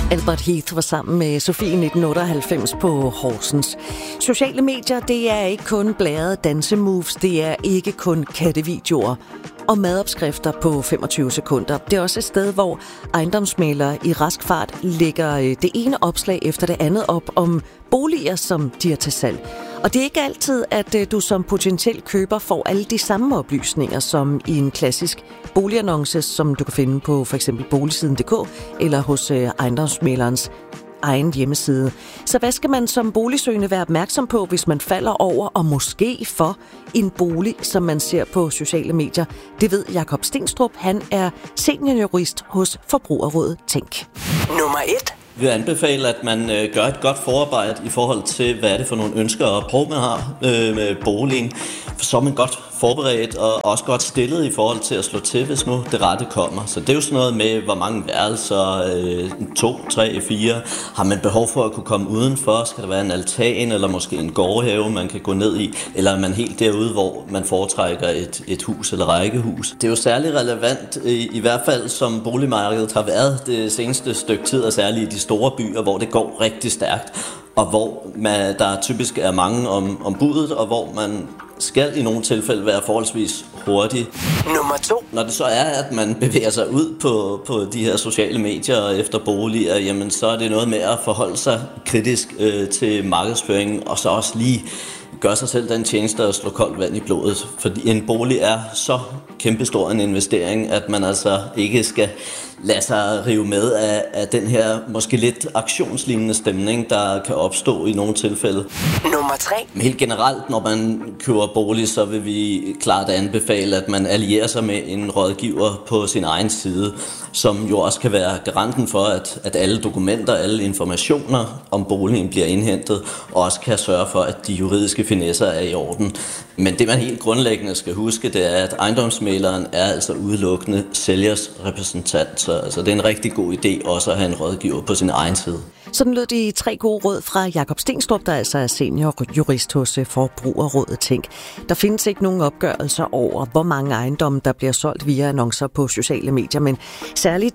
Albert Heath var sammen med Sofie 1998 på Horsens. Sociale medier, det er ikke kun blærede dansemoves, det er ikke kun kattevideoer og madopskrifter på 25 sekunder. Det er også et sted, hvor ejendomsmæglere i rask fart lægger det ene opslag efter det andet op om boliger, som de er til salg. Og det er ikke altid, at du som potentiel køber får alle de samme oplysninger som i en klassisk boligannonce, som du kan finde på f.eks. boligsiden.dk eller hos ejendomsmæglerens egen hjemmeside. Så hvad skal man som boligsøgende være opmærksom på, hvis man falder over og måske for en bolig, som man ser på sociale medier? Det ved Jakob Stenstrup. Han er seniorjurist hos Forbrugerrådet Tænk. Nummer 1. Vi vil anbefale, at man gør et godt forarbejde i forhold til, hvad er det for nogle ønsker og behov, man har med boligen. For så er man godt forberedt og også godt stillet i forhold til at slå til, hvis nu det rette kommer. Så det er jo sådan noget med, hvor mange værelser, 2, 3, 4, har man behov for at kunne komme udenfor? Skal der være en altan eller måske en gårdhave, man kan gå ned i? Eller er man helt derude, hvor man foretrækker et hus eller rækkehus? Det er jo særlig relevant, i hvert fald som boligmarkedet har været det seneste stykke tid, og særligt i de store byer, hvor det går rigtig stærkt, og hvor der typisk er mange om budet, og hvor man skal i nogle tilfælde være forholdsvis hurtig. Nummer 2. Når det så er, at man bevæger sig ud på de her sociale medier efter boliger, jamen så er det noget med at forholde sig kritisk til markedsføringen, og så også lige gøre sig selv den tjeneste at slå koldt vand i blodet. Fordi en bolig er så kæmpestor en investering, at man altså ikke skal lade sig rive med af den her måske lidt aktionslignende stemning, der kan opstå i nogle tilfælde. Nummer 3. Men helt generelt, når man køber bolig, så vil vi klart anbefale, at man allierer sig med en rådgiver på sin egen side, som jo også kan være garanten for, at alle dokumenter, alle informationer om boligen bliver indhentet, og også kan sørge for, at de juridiske finesser er i orden. Men det, man helt grundlæggende skal huske, det er, at ejendomsmægleren er altså udelukkende sælgers repræsentant. Så altså, det er en rigtig god idé også at have en rådgiver på sin egen side. Sådan lød de 3 gode råd fra Jakob Stenstrup, der altså er seniorjurist hos Forbrugerrådet Tænk. Der findes ikke nogen opgørelser over, hvor mange ejendomme, der bliver solgt via annoncer på sociale medier, men særligt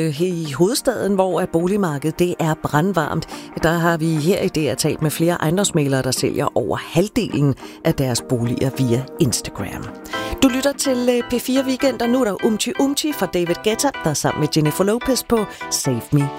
i hovedstaden, hvor boligmarkedet det er brandvarmt, der har vi her i DR talt med flere ejendomsmæglere, der sælger over halvdelen af deres boliger via Instagram. Du lytter til P4 Weekend, og nu er der Umti Umti fra David Guetta, der er sammen med Jennifer Lopez på Save Me